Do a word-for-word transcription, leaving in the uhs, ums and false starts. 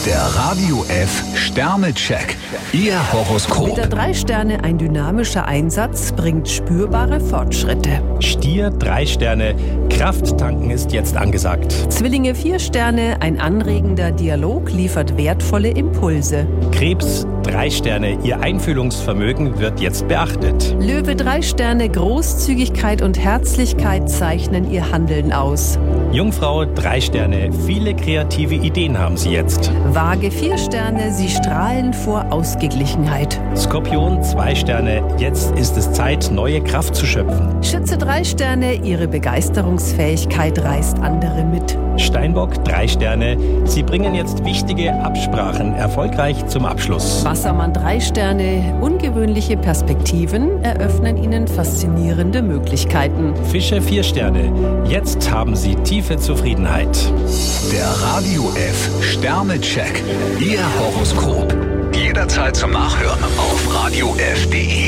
Der Radio F Sternecheck. Ihr Horoskop. Widder drei Sterne, ein dynamischer Einsatz bringt spürbare Fortschritte. Stier drei Sterne, Kraft tanken ist jetzt angesagt. Zwillinge vier Sterne, ein anregender Dialog liefert wertvolle Impulse. Krebs drei Sterne, Ihr Einfühlungsvermögen wird jetzt beachtet. Löwe drei Sterne, Großzügigkeit und Herzlichkeit zeichnen ihr Handeln aus. Jungfrau drei Sterne, viele kreative Ideen haben Sie jetzt. Waage vier Sterne, sie strahlen vor Ausgeglichenheit. Skorpion zwei Sterne, jetzt ist es Zeit, neue Kraft zu schöpfen. Schütze drei Sterne, ihre Begeisterungsfähigkeit reißt andere mit. Steinbock drei Sterne, Sie bringen jetzt wichtige Absprachen erfolgreich zum Abschluss. Wassermann drei Sterne, ungewöhnliche Perspektiven eröffnen Ihnen faszinierende Möglichkeiten. Fische vier Sterne, jetzt haben Sie tiefe Zufriedenheit. Der Radio F Sternecheck. Ihr Horoskop. Jederzeit zum Nachhören auf radio f punkt de.